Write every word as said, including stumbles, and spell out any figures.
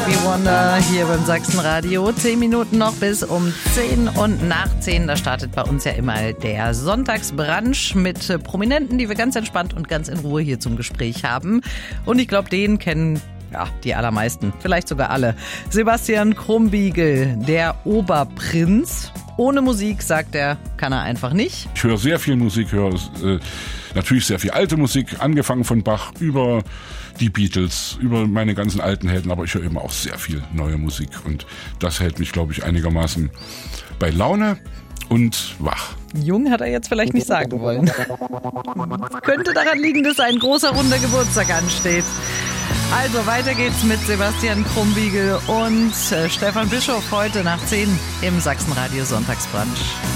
Stevie Wonder hier beim Sachsenradio. Zehn Minuten noch bis um zehn und nach zehn. Da startet bei uns ja immer der Sonntagsbrunch mit Prominenten, die wir ganz entspannt und ganz in Ruhe hier zum Gespräch haben. Und ich glaube, den kennen ja die allermeisten, vielleicht sogar alle. Sebastian Krumbiegel, der Oberprinz. Ohne Musik, sagt er, kann er einfach nicht. Ich höre sehr viel Musik, höre äh, natürlich sehr viel alte Musik, angefangen von Bach über die Beatles, über meine ganzen alten Helden, aber ich höre eben auch sehr viel neue Musik und das hält mich, glaube ich, einigermaßen bei Laune und wach. Jung hat er jetzt vielleicht nicht sagen wollen. Könnte daran liegen, dass ein großer runder Geburtstag ansteht. Also weiter geht's mit Sebastian Krumbiegel und äh, Stefan Bischof heute nach zehn im Sachsenradio Sonntagsbrunch.